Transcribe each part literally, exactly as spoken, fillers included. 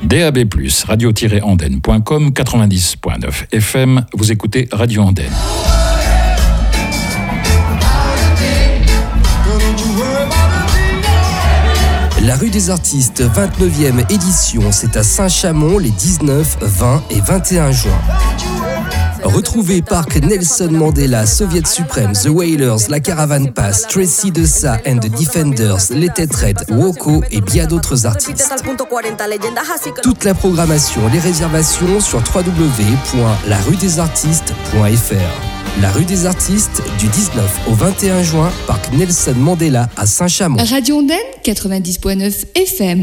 D A B plus, radio tiret andenne point com, quatre-vingt-dix virgule neuf F M, vous écoutez Radio Andenne. La rue des artistes, vingt-neuvième édition, c'est à Saint-Chamond les dix-neuf, vingt et vingt et un juin. Retrouvez Parc Nelson Mandela, Soviet Supreme, The Wailers, La Caravan Pass, Tracy Dessa and the Defenders, Les Têtes Raides, Woko et bien d'autres artistes. Toute la programmation, les réservations sur w w w point la rue des artistes point f r. La rue des artistes, du dix-neuf au vingt et un juin, Parc Nelson Mandela à Saint-Chamond. Radio Andenne, quatre-vingt-dix virgule neuf F M.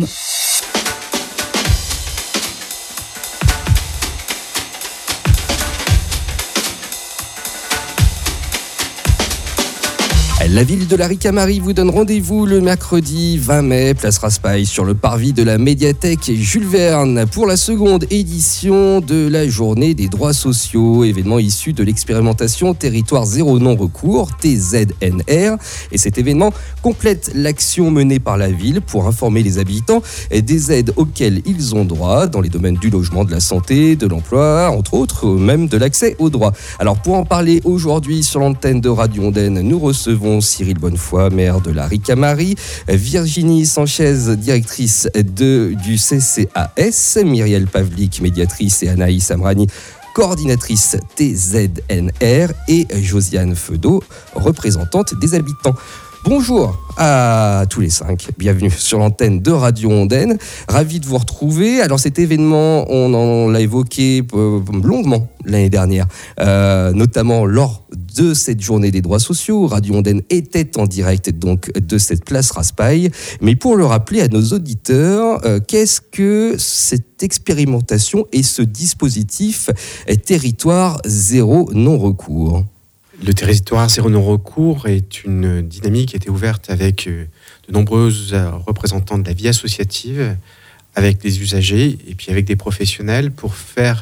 La ville de la Ricamarie vous donne rendez-vous le mercredi vingt mai, place Raspail, sur le parvis de la médiathèque Jules Verne pour la seconde édition de la journée des droits sociaux, événement issu de l'expérimentation Territoire Zéro Non-Recours, T Z N R. Et cet événement complète l'action menée par la ville pour informer les habitants des aides auxquelles ils ont droit dans les domaines du logement, de la santé, de l'emploi, entre autres, même de l'accès aux droits. Alors pour en parler aujourd'hui sur l'antenne de Radio Andenne, nous recevons Cyril Bonnefoy, maire de la Ricamarie, Virginie Sanchez, directrice de, du C C A S, Myriel Pavlik, médiatrice, et Anaïs Amrani, coordinatrice T Z N R, et Josiane Feudot, représentante des habitants. Bonjour à tous les cinq, bienvenue sur l'antenne de Radio Andenne, ravi de vous retrouver. Alors cet événement, on en l'a évoqué euh, longuement l'année dernière, euh, notamment lors de cette journée des droits sociaux. Radio Andenne était en direct donc de cette place Raspail, mais pour le rappeler à nos auditeurs, euh, qu'est-ce que cette expérimentation et ce dispositif Territoire Zéro Non-Recours ? Le territoire zéro non-recours est une dynamique qui a été ouverte avec de nombreux représentants de la vie associative, avec des usagers et puis avec des professionnels pour faire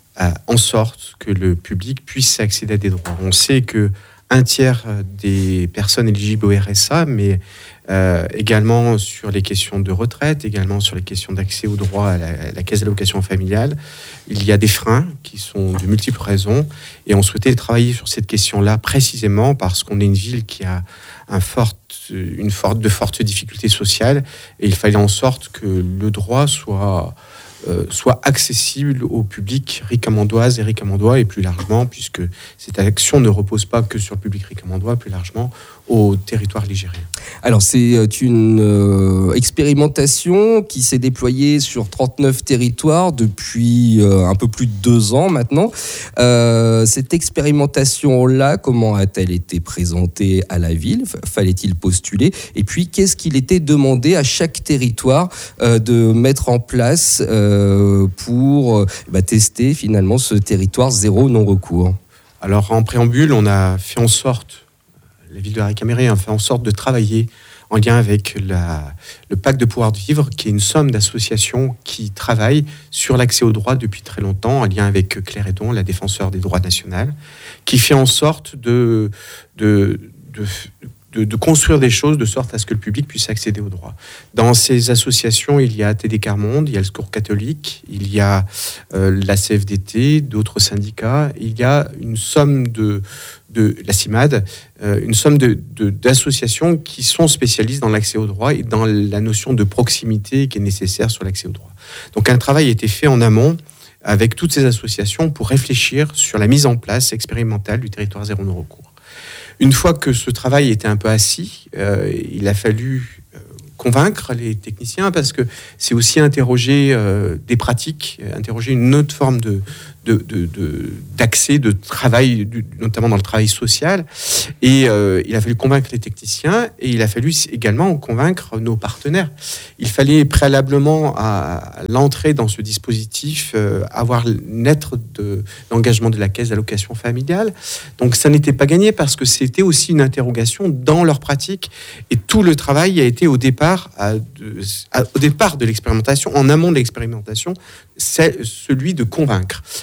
en sorte que le public puisse accéder à des droits. On sait qu'un tiers des personnes éligibles au R S A, mais euh, également sur les questions de retraite, également sur les questions d'accès aux droits à la, à la caisse d'allocation familiale, il y a des freins qui sont de multiples raisons, et on souhaitait travailler sur cette question-là précisément parce qu'on est une ville qui a un fort, une forte, de fortes difficultés sociales, et il fallait en sorte que le droit soit, euh, soit accessible au public ricamandoise et ricamandois, et plus largement, puisque cette action ne repose pas que sur le public ricamandois, plus largement au territoire ligérien. Alors c'est une euh, expérimentation qui s'est déployée sur trente-neuf territoires depuis euh, un peu plus de deux ans maintenant. Euh, cette expérimentation-là, comment a-t-elle été présentée à la ville ? Fallait-il postuler ? Et puis qu'est-ce qu'il était demandé à chaque territoire euh, de mettre en place euh, pour euh, bah, tester finalement ce territoire zéro non-recours ? Alors en préambule, on a fait en sorte, la ville de la Ricamarie a fait en sorte de travailler en lien avec la, le pacte de pouvoir de vivre, qui est une somme d'associations qui travaillent sur l'accès aux droits depuis très longtemps, en lien avec Claire Hédon, la défenseure des droits nationaux, qui fait en sorte de, de, de, de, de construire des choses de sorte à ce que le public puisse accéder aux droits. Dans ces associations, il y a T D Quart Monde, il y a le Secours catholique, il y a euh, la C F D T, d'autres syndicats, il y a une somme de... de la CIMAD, euh, une somme de, de, d'associations qui sont spécialistes dans l'accès aux droits et dans la notion de proximité qui est nécessaire sur l'accès aux droits. Donc un travail a été fait en amont avec toutes ces associations pour réfléchir sur la mise en place expérimentale du territoire zéro non-recours. Une fois que ce travail était un peu assis, euh, il a fallu euh, convaincre les techniciens, parce que c'est aussi interroger euh, des pratiques, interroger une autre forme de De, de, de, d'accès, de travail, notamment dans le travail social. Et euh, il a fallu convaincre les techniciens, et il a fallu également convaincre nos partenaires. Il fallait préalablement à l'entrée dans ce dispositif euh, avoir naître de l'engagement de la caisse d'allocation familiale. Donc ça n'était pas gagné, parce que c'était aussi une interrogation dans leur pratique, et tout le travail a été au départ, à, de, à, au départ de l'expérimentation, en amont de l'expérimentation, c'est celui de convaincre.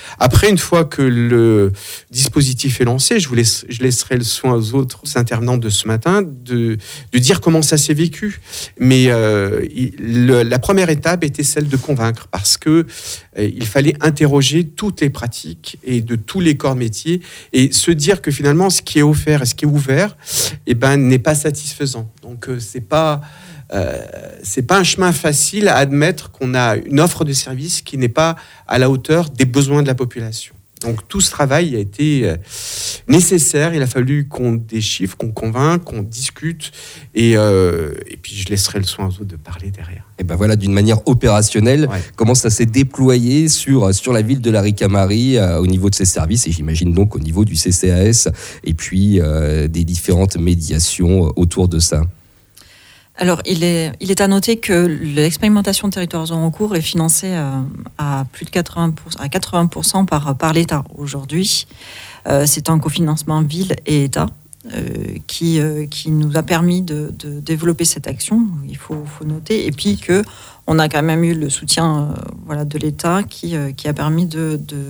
Après, une fois que le dispositif est lancé, je, vous laisse, je laisserai le soin aux autres intervenants de ce matin de, de dire comment ça s'est vécu. Mais euh, il, le, la première étape était celle de convaincre, parce que euh, il fallait interroger toutes les pratiques et de tous les corps de métier et se dire que finalement, ce qui est offert et ce qui est ouvert, eh ben, n'est pas satisfaisant. Donc, euh, c'est pas... Euh, c'est pas un chemin facile à admettre qu'on a une offre de service qui n'est pas à la hauteur des besoins de la population. Donc tout ce travail a été euh, nécessaire. Il a fallu qu'on déchiffre, qu'on convainc, qu'on discute, et, euh, et puis je laisserai le soin aux autres de parler derrière. Et ben voilà, d'une manière opérationnelle, ouais. Comment ça s'est déployé sur, sur la ville de la Ricamarie euh, au niveau de ses services, et j'imagine donc au niveau du C C A S, et puis euh, des différentes médiations autour de ça. Alors, il est, il est à noter que l'expérimentation Territoires en cours est financée à, à plus de quatre-vingts pour cent, à quatre-vingts pour cent par, par l'État aujourd'hui. Euh, c'est un cofinancement ville et État euh, qui, euh, qui nous a permis de, de développer cette action, il faut, faut noter. Et puis qu'on a quand même eu le soutien euh, voilà, de l'État qui, euh, qui a permis de... de,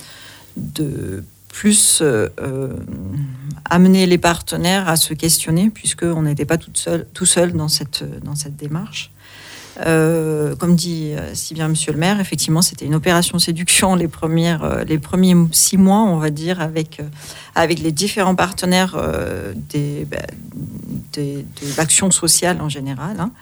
de plus euh, euh, amener les partenaires à se questionner, puisqu'on n'était pas tout seul, tout seul dans cette, dans cette démarche. Euh, comme dit si bien Monsieur le maire, effectivement, c'était une opération séduction les, premières, les premiers six mois, on va dire, avec, avec les différents partenaires euh, des, bah, des, de l'action sociale en général, hein.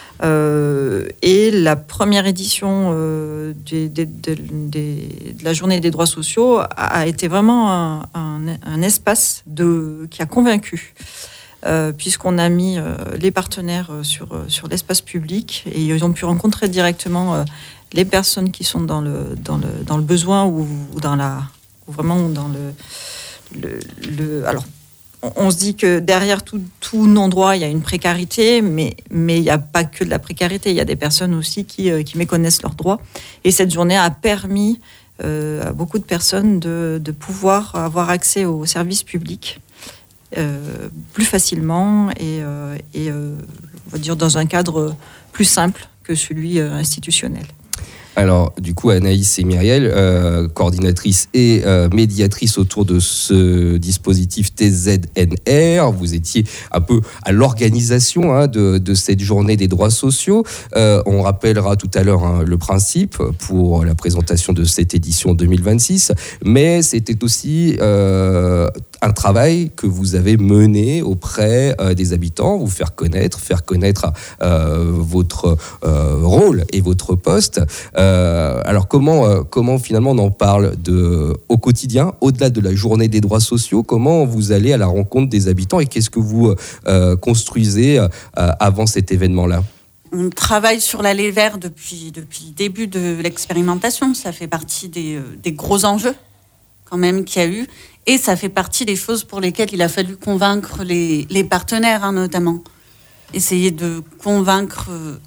Euh, et la première édition euh, des, des, des, des, de la journée des droits sociaux a, a été vraiment un, un, un espace de, qui a convaincu, euh, puisqu'on a mis euh, les partenaires sur, sur l'espace public et ils ont pu rencontrer directement euh, les personnes qui sont dans le, dans le, dans le besoin ou, ou dans la, ou vraiment dans le, le, le alors on se dit que derrière tout, tout non-droit, il y a une précarité, mais, mais il n'y a pas que de la précarité. Il y a des personnes aussi qui, euh, qui méconnaissent leurs droits. Et cette journée a permis euh, à beaucoup de personnes de, de pouvoir avoir accès aux services publics euh, plus facilement et, euh, et euh, on va dire dans un cadre plus simple que celui euh, institutionnel. Alors, du coup, Anaïs et Myriel, euh, coordinatrices et euh, médiatrices autour de ce dispositif T Z N R, vous étiez un peu à l'organisation hein, de, de cette journée des droits sociaux. Euh, on rappellera tout à l'heure hein, le principe pour la présentation de cette édition deux mille vingt-six, mais c'était aussi euh, un travail que vous avez mené auprès euh, des habitants, vous faire connaître, faire connaître euh, votre euh, rôle et votre poste. Euh, alors comment, euh, comment finalement on en parle de, au quotidien, au-delà de la journée des droits sociaux, comment vous allez à la rencontre des habitants et qu'est-ce que vous euh, construisez euh, avant cet événement-là ? On travaille sur l'allée verte depuis, depuis le début de l'expérimentation, ça fait partie des, des gros enjeux quand même qu'il y a eu. Et ça fait partie des choses pour lesquelles il a fallu convaincre les, les partenaires, hein, notamment. Essayer de convaincre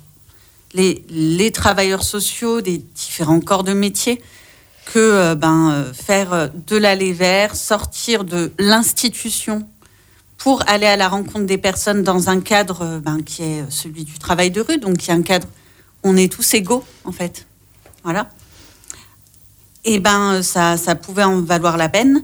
les, les travailleurs sociaux des différents corps de métier que euh, ben, faire de l'allée vert, sortir de l'institution pour aller à la rencontre des personnes dans un cadre ben, qui est celui du travail de rue, donc qui est un cadre où on est tous égaux, en fait. Voilà. Et ben, ça, ça pouvait en valoir la peine.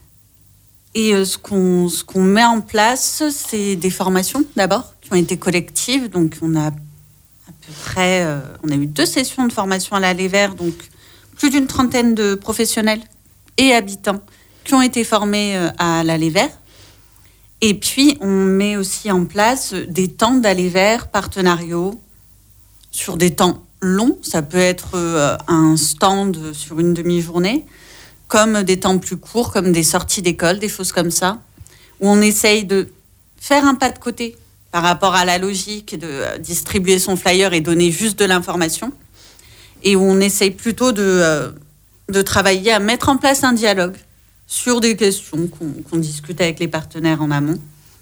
Et euh, ce, qu'on, ce qu'on met en place, c'est des formations, d'abord, qui ont été collectives. Donc, on a à peu près... Euh, on a eu deux sessions de formation à l'allée vert, donc plus d'une trentaine de professionnels et habitants qui ont été formés euh, à l'allée vert. Et puis, on met aussi en place des temps d'allée vert partenariaux sur des temps longs. Ça peut être euh, un stand sur une demi-journée, comme des temps plus courts, comme des sorties d'école, des choses comme ça, où on essaye de faire un pas de côté par rapport à la logique de distribuer son flyer et donner juste de l'information, et où on essaye plutôt de, de travailler à mettre en place un dialogue sur des questions qu'on, qu'on discute avec les partenaires en amont,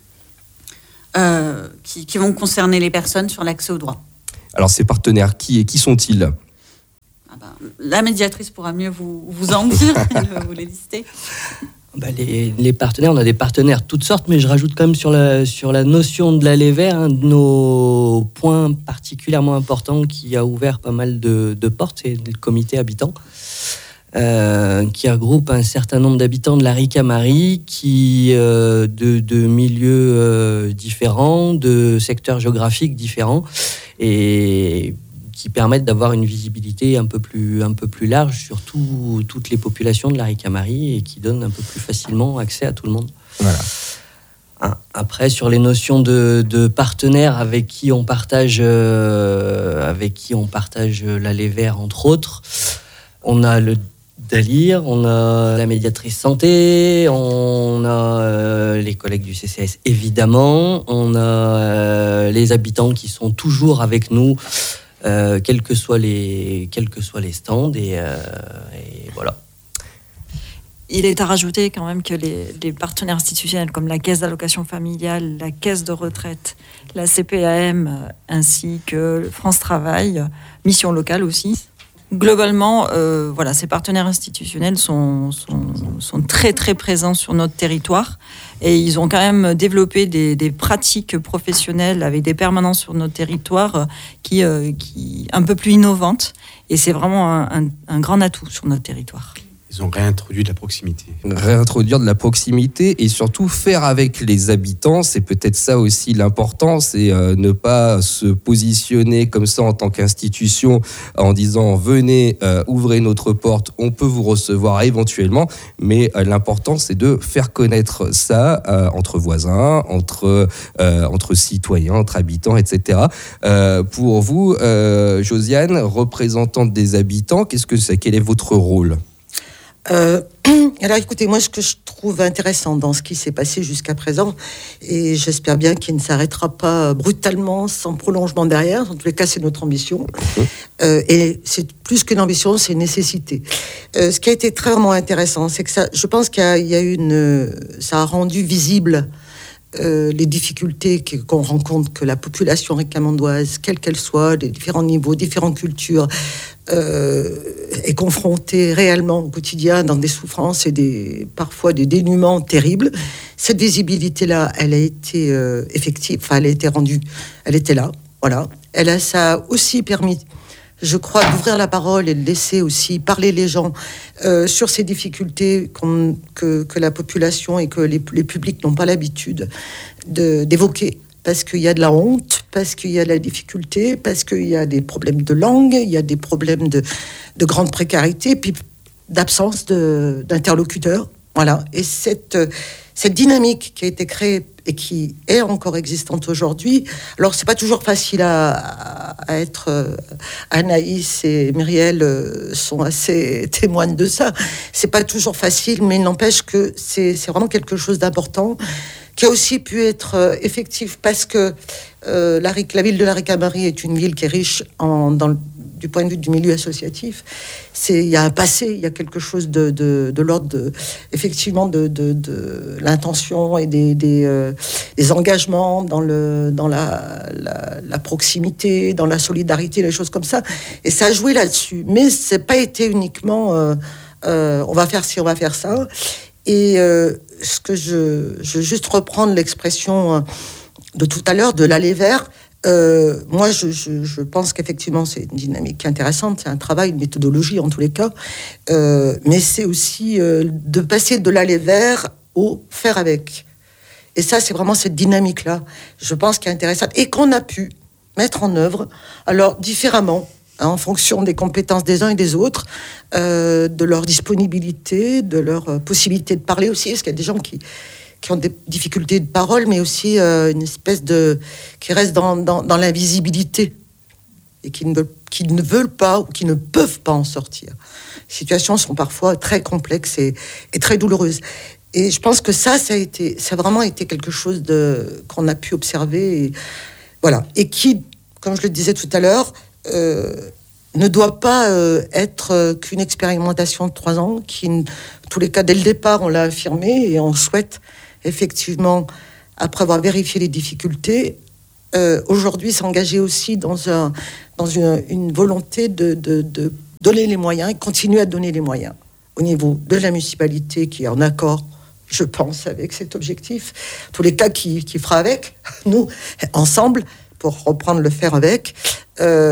euh, qui, qui vont concerner les personnes sur l'accès aux droits. Alors ces partenaires, qui, qui sont-ils ? Ah ben, la médiatrice pourra mieux vous, vous en dire, elle va vous les lister. Bah les, les partenaires, on a des partenaires toutes sortes, mais je rajoute quand même sur la, sur la notion de l'allée vert, un de nos points particulièrement importants qui a ouvert pas mal de, de portes, c'est le comité habitant. euh, qui regroupe un certain nombre d'habitants de la Ricamarie, qui euh, de, de milieux euh, différents, de secteurs géographiques différents, et qui permettent d'avoir une visibilité un peu plus, un peu plus large sur tout, toutes les populations de la Ricamarie et qui donnent un peu plus facilement accès à tout le monde. Voilà. Après, sur les notions de, de partenaires avec qui on partage, euh, avec qui on partage l'Aller Vert, entre autres, on a le Dalir, on a la médiatrice santé, on a euh, les collègues du C C S, évidemment, on a euh, les habitants qui sont toujours avec nous, euh, quels que soient les, quels que soient les stands, et, euh, et voilà. Il est à rajouter quand même que les, les partenaires institutionnels comme la Caisse d'allocation familiale, la Caisse de retraite, la C P A M, ainsi que France Travail, Mission Locale aussi, globalement, euh, voilà, ces partenaires institutionnels sont, sont, sont très très présents sur notre territoire et ils ont quand même développé des, des pratiques professionnelles avec des permanences sur notre territoire qui, euh, qui un peu plus innovantes, et c'est vraiment un, un, un grand atout sur notre territoire. Ils ont réintroduit de la proximité. Réintroduire de la proximité et surtout faire avec les habitants, c'est peut-être ça aussi l'important, c'est euh, ne pas se positionner comme ça en tant qu'institution en disant venez, euh, ouvrez notre porte, on peut vous recevoir éventuellement, mais euh, l'important c'est de faire connaître ça euh, entre voisins, entre, euh, entre citoyens, entre habitants, et cetera. Euh, pour vous, euh, Josiane, représentante des habitants, qu'est-ce que c'est, quel est votre rôle ? Euh, alors écoutez, moi ce que je trouve intéressant dans ce qui s'est passé jusqu'à présent, et j'espère bien qu'il ne s'arrêtera pas brutalement sans prolongement derrière, en tous les cas c'est notre ambition, euh, et c'est plus qu'une ambition, c'est une nécessité. Euh, ce qui a été très vraiment intéressant, c'est que ça, je pense qu'il y a, il y a une, ça a rendu visible Euh, les difficultés qu'on rencontre, que la population ricamondoise, quelle qu'elle soit, des différents niveaux, différentes cultures, euh, est confrontée réellement au quotidien dans des souffrances et des, parfois des dénuements terribles. Cette visibilité-là, elle a été euh, effective, enfin, elle a été rendue, elle était là, voilà. Elle a, ça a aussi permis, je crois, d'ouvrir la parole et de laisser aussi parler les gens euh, sur ces difficultés que, que la population et que les, les publics n'ont pas l'habitude de, d'évoquer. Parce qu'il y a de la honte, parce qu'il y a de la difficulté, parce qu'il y a des problèmes de langue, il y a des problèmes de, de grande précarité, puis d'absence de, d'interlocuteurs. Voilà. Et cette, cette dynamique qui a été créée et qui est encore existante aujourd'hui. Alors, c'est pas toujours facile à, à être... Euh, Anaïs et Myriel euh, sont assez témoignes de ça. C'est pas toujours facile, mais il n'empêche que c'est, c'est vraiment quelque chose d'important, qui a aussi pu être euh, effectif, parce que euh, la, la ville de la Ricamarie est une ville qui est riche en, dans le, du point de vue du milieu associatif. C'est, il y a un passé, il y a quelque chose de, de, de l'ordre, de, effectivement, de, de, de l'intention et des, des, euh, des engagements dans, le, dans la, la, la proximité, dans la solidarité, les choses comme ça. Et ça a joué là-dessus. Mais c'est pas été uniquement euh, euh, on va faire ci, on va faire ça. Et euh, ce que je, je veux juste reprendre l'expression de tout à l'heure de l'Aller Vert. Euh, moi, je, je, je pense qu'effectivement, c'est une dynamique intéressante, c'est un travail, une méthodologie en tous les cas, euh, mais c'est aussi euh, de passer de l'Aller Vert au faire avec. Et ça, c'est vraiment cette dynamique-là, je pense, qui est intéressante et qu'on a pu mettre en œuvre, alors différemment, hein, en fonction des compétences des uns et des autres, euh, de leur disponibilité, de leur euh, possibilité de parler aussi, parce qu'il y a des gens qui... qui ont des difficultés de parole, mais aussi euh, une espèce de... qui reste dans, dans, dans l'invisibilité et qui ne, veulent, qui ne veulent pas ou qui ne peuvent pas en sortir. Les situations sont parfois très complexes et, et très douloureuses. Et je pense que ça, ça a, été, ça a vraiment été quelque chose de, qu'on a pu observer. Et, voilà. Et qui, comme je le disais tout à l'heure, euh, ne doit pas euh, être euh, qu'une expérimentation de trois ans, qui, en tous les cas, dès le départ, on l'a affirmé et on souhaite effectivement, après avoir vérifié les difficultés, euh, aujourd'hui s'engager aussi dans, un, dans une, une volonté de, de, de donner les moyens et continuer à donner les moyens au niveau de la municipalité qui est en accord, je pense, avec cet objectif. En tous les cas, qui, qui fera avec, nous, ensemble, pour reprendre le faire avec, euh,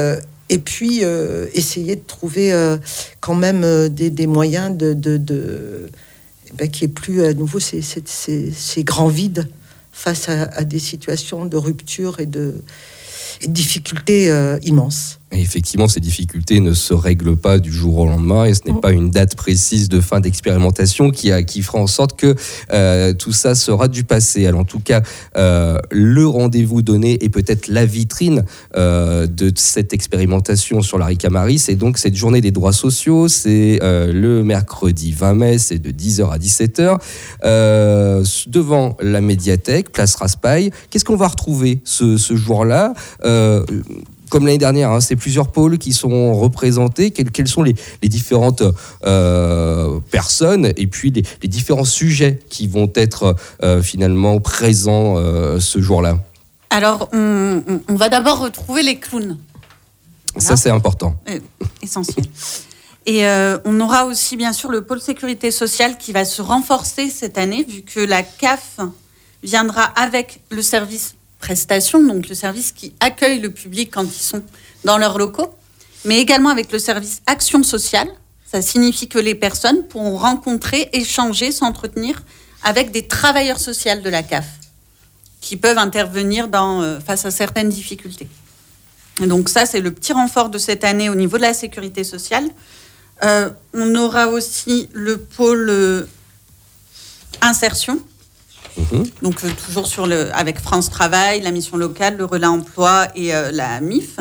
Et puis, euh, essayer de trouver euh, quand même euh, des, des moyens de, de, de eh ben, qu'il n'y ait plus à nouveau ces, ces, ces, ces grands vides face à, à des situations de rupture et de, et de difficultés euh, immenses. Et effectivement, ces difficultés ne se règlent pas du jour au lendemain et ce n'est pas une date précise de fin d'expérimentation qui, a, qui fera en sorte que euh, tout ça sera du passé. Alors, en tout cas, euh, le rendez-vous donné et peut-être la vitrine euh, de cette expérimentation sur la Ricamarie, c'est donc cette journée des droits sociaux. C'est euh, le mercredi vingt mai, c'est de dix heures à dix-sept heures, euh, devant la médiathèque, place Raspail. Qu'est-ce qu'on va retrouver ce, ce jour-là euh, Comme l'année dernière, hein, c'est plusieurs pôles qui sont représentés. Quelles, quelles sont les, les différentes euh, personnes et puis les, les différents sujets qui vont être euh, finalement présents euh, ce jour-là? Alors, on, on, on va d'abord retrouver les clowns. Voilà. Ça, c'est important. Euh, essentiel. Et euh, on aura aussi, bien sûr, le pôle sécurité sociale qui va se renforcer cette année, vu que la C A F viendra avec le service prestation, donc le service qui accueille le public quand ils sont dans leurs locaux, mais également avec le service action sociale. Ça signifie que les personnes pourront rencontrer, échanger, s'entretenir avec des travailleurs sociaux de la C A F qui peuvent intervenir dans, euh, face à certaines difficultés. Et donc ça, c'est le petit renfort de cette année au niveau de la sécurité sociale. Euh, on aura aussi le pôle euh, insertion. Mmh. Donc euh, toujours sur le, avec France Travail, la mission locale, le relais emploi et euh, la M I F.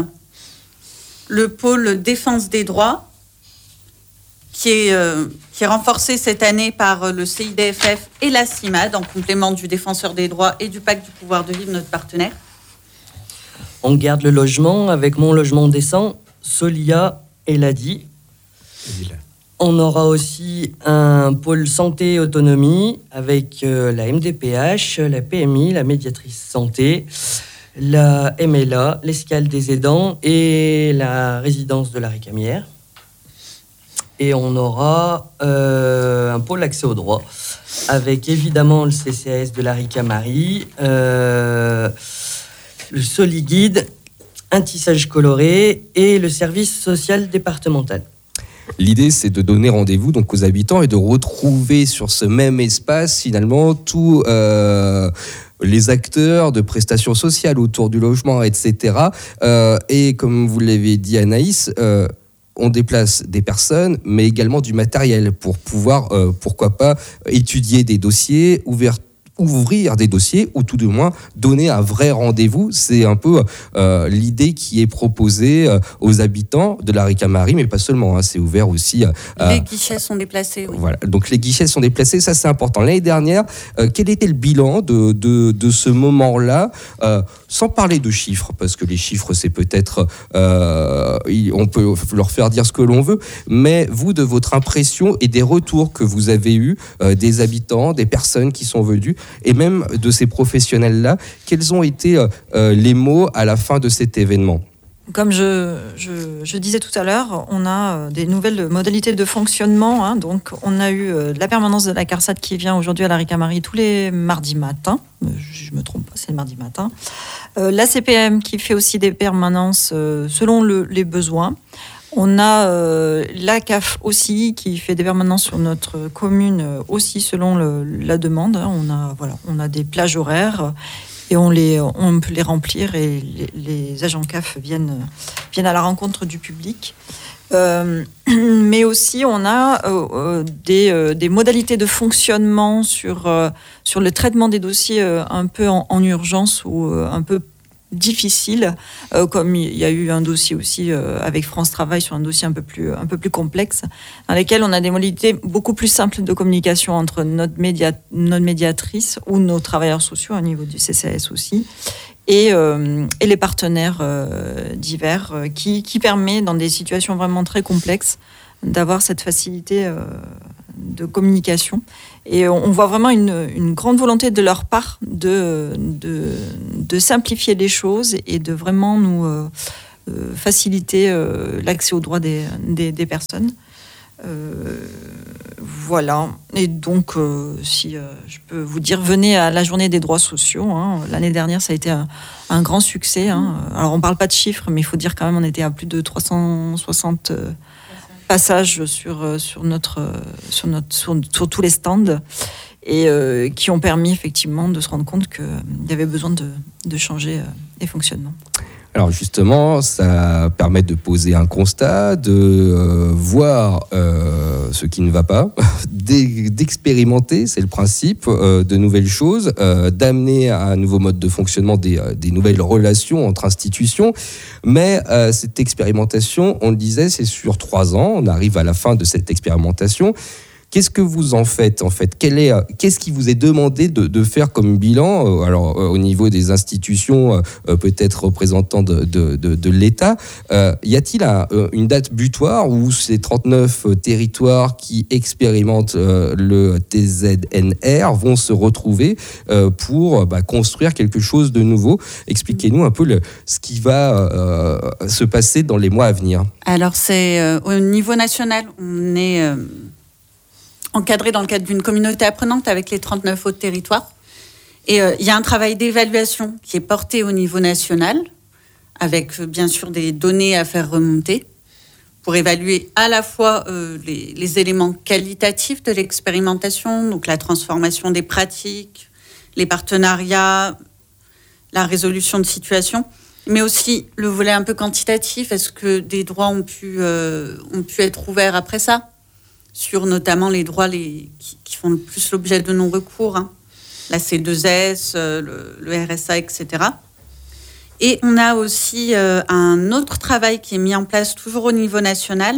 Le pôle défense des droits, qui est, euh, qui est renforcé cette année par euh, le C I D F F et la CIMAD, en complément du défenseur des droits et du pacte du pouvoir de vivre, notre partenaire. On garde le logement avec Mon Logement Décent, Solia et l'A D I. On aura aussi un pôle santé autonomie avec euh, la M D P H, la P M I, la médiatrice santé, la M L A, l'escale des aidants et la résidence de la Ricamière. Et on aura euh, un pôle accès au droit avec évidemment le C C A S de la Ricamarie, euh, le Soliguide, un tissage coloré et le service social départemental. L'idée, c'est de donner rendez-vous donc aux habitants et de retrouver sur ce même espace finalement tous euh, les acteurs de prestations sociales autour du logement, et cetera. Euh, et comme vous l'avez dit, Anaïs, euh, on déplace des personnes, mais également du matériel pour pouvoir, euh, pourquoi pas, étudier des dossiers, ouvrir ouvrir des dossiers ou tout de moins donner un vrai rendez-vous. C'est un peu euh, l'idée qui est proposée euh, aux habitants de la Ricamarie, mais pas seulement, hein, c'est ouvert aussi. Euh, les guichets sont déplacés, oui. Voilà, donc les guichets sont déplacés, ça c'est important. L'année dernière, euh, quel était le bilan de, de, de ce moment-là, euh, sans parler de chiffres, parce que les chiffres c'est peut-être, euh, on peut leur faire dire ce que l'on veut, mais vous, de votre impression et des retours que vous avez eus euh, des habitants, des personnes qui sont venues, et même de ces professionnels-là, quels ont été euh, les mots à la fin de cet événement ? Comme je, je, je disais tout à l'heure, on a des nouvelles modalités de fonctionnement. Hein, donc, on a eu la permanence de la CARSAT qui vient aujourd'hui à la Ricamarie tous les mardis matins. Je ne me trompe pas, c'est le mardi matin. Euh, la C P M qui fait aussi des permanences euh, selon le, les besoins. On a euh, la C A F aussi qui fait des permanences sur notre commune euh, aussi selon le, la demande. On a, voilà, on a des plages horaires et on, les, on peut les remplir et les, les agents C A F viennent, viennent à la rencontre du public. Euh, mais aussi on a euh, des, euh, des modalités de fonctionnement sur, euh, sur le traitement des dossiers euh, un peu en, en urgence ou euh, un peu difficile, euh, comme il y a eu un dossier aussi euh, avec France Travail sur un dossier un peu plus un peu plus complexe, dans lesquels on a des modalités beaucoup plus simples de communication entre notre média, notre médiatrice ou nos travailleurs sociaux au niveau du C C A S aussi, et euh, et les partenaires euh, divers euh, qui qui permet dans des situations vraiment très complexes d'avoir cette facilité euh, de communication. Et on voit vraiment une, une grande volonté de leur part de, de, de simplifier les choses et de vraiment nous euh, faciliter euh, l'accès aux droits des, des, des personnes. Euh, Voilà. Et donc, euh, si euh, je peux vous dire, venez à la journée des droits sociaux. Hein. L'année dernière, ça a été un, un grand succès. Hein. Alors, on ne parle pas de chiffres, mais il faut dire quand même, on était à plus de trois cent soixante euh, passages sur, euh, sur, notre, euh, sur, notre, sur, sur tous les stands et euh, qui ont permis effectivement de se rendre compte qu'il y avait besoin de, de changer euh, les fonctionnements. Alors justement, ça permet de poser un constat, de euh, voir euh, ce qui ne va pas, d'expérimenter, c'est le principe, euh, de nouvelles choses, euh, d'amener à un nouveau mode de fonctionnement des, euh, des nouvelles relations entre institutions. Mais euh, cette expérimentation, on le disait, c'est sur trois ans. On arrive à la fin de cette expérimentation. Qu'est-ce que vous en faites en fait ? Quel est, qu'est-ce qui vous est demandé de, de faire comme bilan ? Alors euh, au niveau des institutions, euh, peut-être représentants de, de, de, de l'État, euh, y a-t-il un, une date butoir où ces trente-neuf territoires qui expérimentent euh, le T Z N R vont se retrouver euh, pour bah, construire quelque chose de nouveau ? Expliquez-nous un peu le, ce qui va euh, se passer dans les mois à venir. Alors c'est euh, au niveau national, on est euh... encadré dans le cadre d'une communauté apprenante avec les trente-neuf autres territoires. Et euh, il y a un travail d'évaluation qui est porté au niveau national, avec euh, bien sûr des données à faire remonter, pour évaluer à la fois euh, les, les éléments qualitatifs de l'expérimentation, donc la transformation des pratiques, les partenariats, la résolution de situations, mais aussi le volet un peu quantitatif, est-ce que des droits ont pu, euh, ont pu être ouverts après ça ? Sur notamment les droits les, qui, qui font le plus l'objet de non-recours, hein. La C deux S, euh, le, le R S A, et cetera. Et on a aussi euh, un autre travail qui est mis en place toujours au niveau national,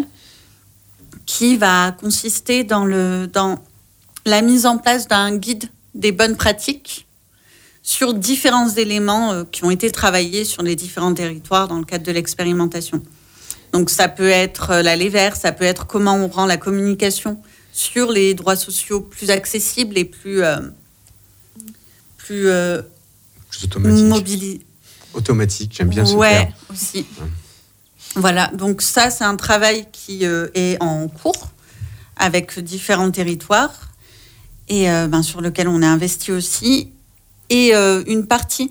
qui va consister dans, le, dans la mise en place d'un guide des bonnes pratiques sur différents éléments euh, qui ont été travaillés sur les différents territoires dans le cadre de l'expérimentation. Donc ça peut être la lait vert, ça peut être comment on rend la communication sur les droits sociaux plus accessible et plus euh, plus, euh, plus automatique. Mobili- automatique, j'aime bien ce ouais, terme. aussi. Ouais. Voilà, donc ça c'est un travail qui euh, est en cours avec différents territoires et euh, ben, sur lequel on est investi aussi. Et euh, une partie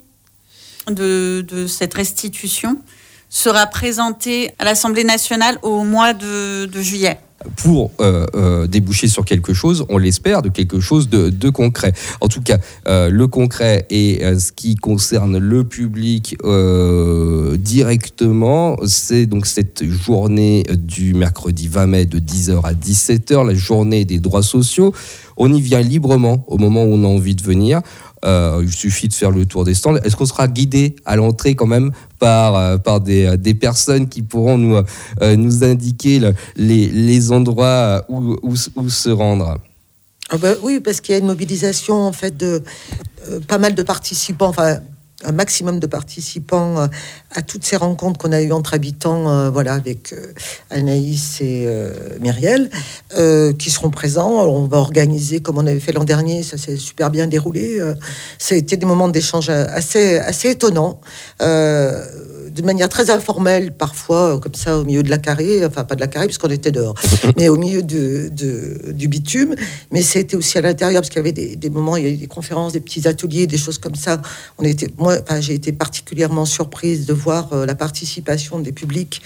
de, de cette restitution sera présenté à l'Assemblée nationale au mois de, de juillet. Pour euh, euh, déboucher sur quelque chose, on l'espère, de quelque chose de, de concret. En tout cas, euh, le concret et euh, ce qui concerne le public euh, directement, c'est donc cette journée du mercredi vingt mai de dix heures à dix-sept heures, la journée des droits sociaux. On y vient librement au moment où on a envie de venir. Euh, il suffit de faire le tour des stands. Est-ce qu'on sera guidé à l'entrée quand même par, euh, par des, des personnes qui pourront nous, euh, nous indiquer le, les, les endroits où, où, où se rendre ? Ah ben oui, parce qu'il y a une mobilisation en fait de euh, pas mal de participants, enfin un maximum de participants euh, à toutes ces rencontres qu'on a eues entre habitants, euh, voilà, avec euh, Anaïs et euh, Myriel, euh, qui seront présents. Alors, on va organiser comme on avait fait l'an dernier, ça s'est super bien déroulé. Euh, ça a été des moments d'échange assez, assez étonnants. Euh, de manière très informelle, parfois, comme ça, au milieu de la carrée, enfin pas de la carrée, puisqu'on était dehors, mais au milieu de, de, du bitume. Mais c'était aussi à l'intérieur, parce qu'il y avait des, des moments, il y a eu des conférences, des petits ateliers, des choses comme ça. On était, moi, enfin, j'ai été particulièrement surprise de voir euh, la participation des publics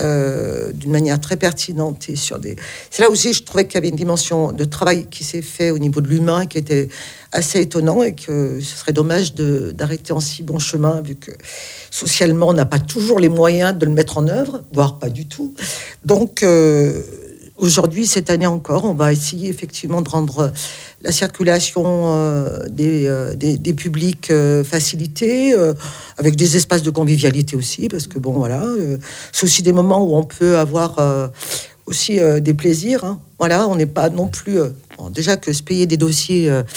euh, d'une manière très pertinente. Et sur des... C'est là aussi, je trouvais qu'il y avait une dimension de travail qui s'est fait au niveau de l'humain, qui était assez étonnant, et que ce serait dommage de, d'arrêter en si bon chemin, vu que socialement, on n'a pas toujours les moyens de le mettre en œuvre, voire pas du tout. Donc, euh, aujourd'hui, cette année encore, on va essayer effectivement de rendre la circulation euh, des, euh, des, des publics euh, facilitée, euh, avec des espaces de convivialité aussi, parce que bon, voilà, euh, c'est aussi des moments où on peut avoir euh, aussi euh, des plaisirs. Hein. Voilà, on n'est pas non plus... Euh, bon, déjà que se payer des dossiers, euh,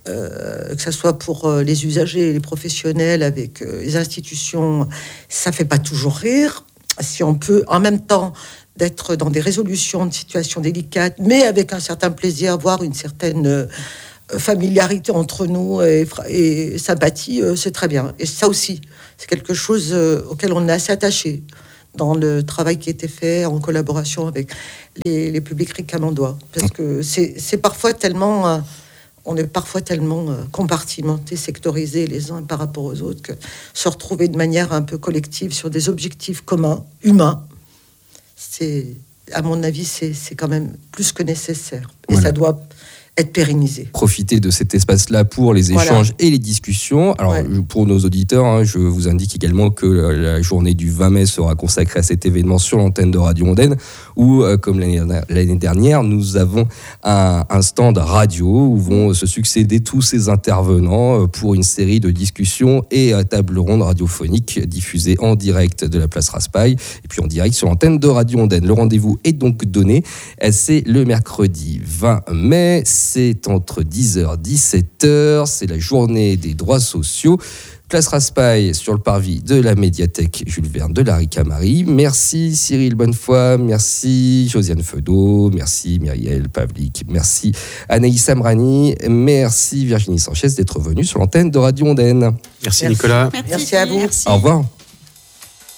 euh, que ce soit pour euh, les usagers et les professionnels avec euh, les institutions, ça fait pas toujours rire. Si on peut, en même temps, d'être dans des résolutions de situations délicates, mais avec un certain plaisir, voire une certaine euh, familiarité entre nous et, et sympathie, euh, c'est très bien. Et ça aussi, c'est quelque chose euh, auquel on est assez attaché. dans le travail qui a été fait en collaboration avec les, les publics ricamandois. Parce que c'est, c'est parfois tellement... Euh, on est parfois tellement euh, compartimentés, sectorisés les uns par rapport aux autres, que se retrouver de manière un peu collective sur des objectifs communs, humains, c'est, à mon avis, c'est, c'est quand même plus que nécessaire. Et voilà. Ça doit être pérennisé. Profiter de cet espace-là pour les échanges voilà. et les discussions. Alors, ouais. pour nos auditeurs, hein, je vous indique également que la journée du vingt mai sera consacrée à cet événement sur l'antenne de Radio Ondaine, où, euh, comme l'année, l'année dernière, nous avons un, un stand radio où vont se succéder tous ces intervenants pour une série de discussions et euh, tables rondes radiophoniques diffusées en direct de la place Raspail et puis en direct sur l'antenne de Radio Ondaine. Le rendez-vous est donc donné. C'est le mercredi vingt mai. C'est entre dix heures et dix-sept heures, c'est la journée des droits sociaux. Place Raspail sur le parvis de la médiathèque Jules Verne de la Ricamarie. Merci Cyril Bonnefoy, merci Josiane Feudot, merci Myriel Pavlik, merci Anaïs Amrani, merci Virginie Sanchez d'être venue sur l'antenne de Radio Ondaine. Merci, merci Nicolas. Merci, merci à vous. Merci. Au revoir.